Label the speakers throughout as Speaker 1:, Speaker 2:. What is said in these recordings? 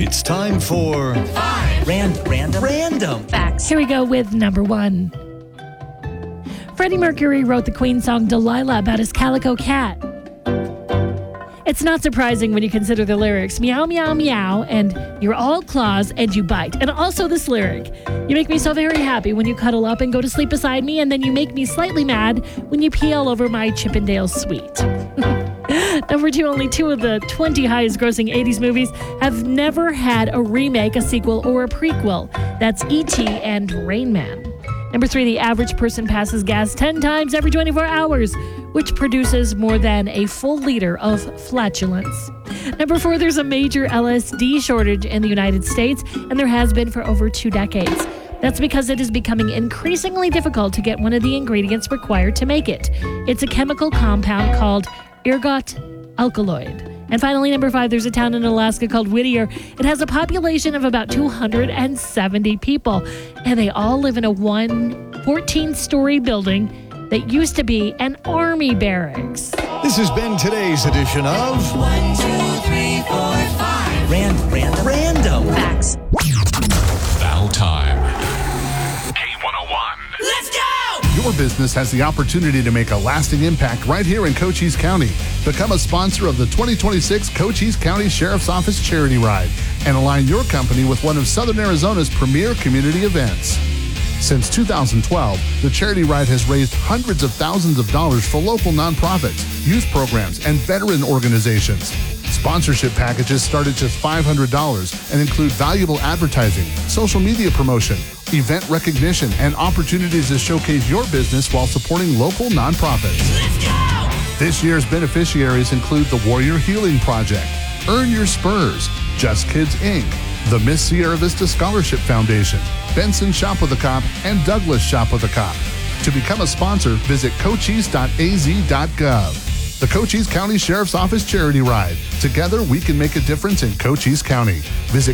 Speaker 1: It's time for Random
Speaker 2: Facts. Here we go with number one. Freddie Mercury wrote the Queen song Delilah about his calico cat. It's not surprising when you consider the lyrics, meow, meow, meow, and you're all claws and you bite. And also this lyric, you make me so very happy when you cuddle up and go to sleep beside me, and then you make me slightly mad when you pee all over my Chippendale suite. Number two, only two of the 20 highest grossing 80s movies have never had a remake, a sequel, or a prequel. That's E.T. and Rain Man. Number three, the average person passes gas 10 times every 24 hours, which produces more than a full liter of flatulence. Number four, there's a major LSD shortage in the United States, and there has been for over 2 decades. That's because it is becoming increasingly difficult to get one of the ingredients required to make it. It's a chemical compound called ergot alkaloid. And finally, number five, there's a town in Alaska called Whittier. It has a population of about 270 people, and they all live in a 14-story building that used to be an army barracks.
Speaker 1: This has been today's edition of
Speaker 3: 1, 2, 3, 4, 5.
Speaker 1: Random
Speaker 3: Facts.
Speaker 4: Now time. K101.
Speaker 3: Let's go!
Speaker 5: Your business has the opportunity to make a lasting impact right here in Cochise County. Become a sponsor of the 2026 Cochise County Sheriff's Office Charity Ride and align your company with one of Southern Arizona's premier community events. Since 2012, the Charity Ride has raised hundreds of thousands of dollars for local nonprofits, youth programs, and veteran organizations. Sponsorship packages start at just $500 and include valuable advertising, social media promotion, event recognition, and opportunities to showcase your business while supporting local nonprofits.
Speaker 3: Let's go!
Speaker 5: This year's beneficiaries include the Warrior Healing Project, Earn Your Spurs, Just Kids Inc., the Miss Sierra Vista Scholarship Foundation, Benson Shop with a Cop, and Douglas Shop with a Cop. To become a sponsor, visit cochise.az.gov. The Cochise County Sheriff's Office Charity Ride. Together, we can make a difference in Cochise County. Visit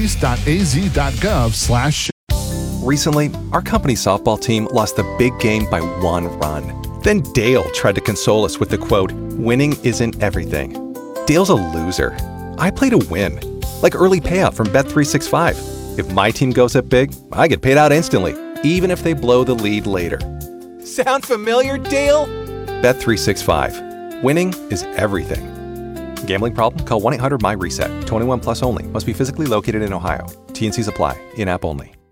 Speaker 5: cochise.az.gov/.
Speaker 6: Recently, our company softball team lost the big game by 1 run. Then Dale tried to console us with the quote, "Winning isn't everything." Dale's a loser. I play to win, like early payout from Bet365. If my team goes up big, I get paid out instantly, even if they blow the lead later. Sound familiar, Dale? Bet365. Winning is everything. Gambling problem? Call 1-800-MY-RESET. 21 plus only. Must be physically located in Ohio. T&Cs apply. In-app only.